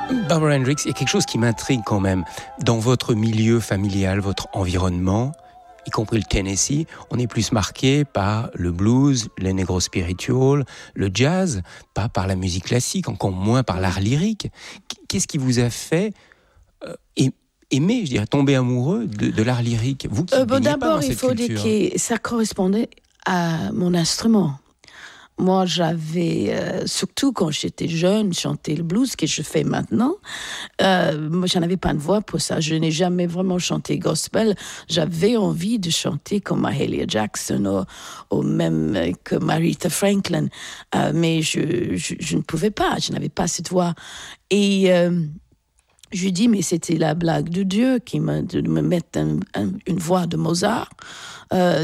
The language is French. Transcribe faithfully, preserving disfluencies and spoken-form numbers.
Barbara Hendricks, il y a quelque chose qui m'intrigue quand même. Dans votre milieu familial, votre environnement, y compris le Tennessee, on est plus marqué par le blues, le negro spiritual, le jazz, pas par la musique classique, encore moins par l'art lyrique. Qu'est-ce qui vous a fait euh, aimer, je dirais, tomber amoureux de, de l'art lyrique, vous qui euh, ne bon, baignez pas dans il cette faut culture? dire que ça correspondait à mon instrument. Moi, j'avais, euh, surtout quand j'étais jeune, chanter le blues, que je fais maintenant. Euh, moi, je n'avais pas de voix pour ça. Je n'ai jamais vraiment chanté gospel. J'avais envie de chanter comme Mahalia Jackson ou, ou même que Aretha Franklin. Euh, mais je, je, je ne pouvais pas. Je n'avais pas cette voix. Et euh, je lui dis, mais c'était la blague de Dieu qui me, de me mettre un, un, une voix de Mozart. Euh,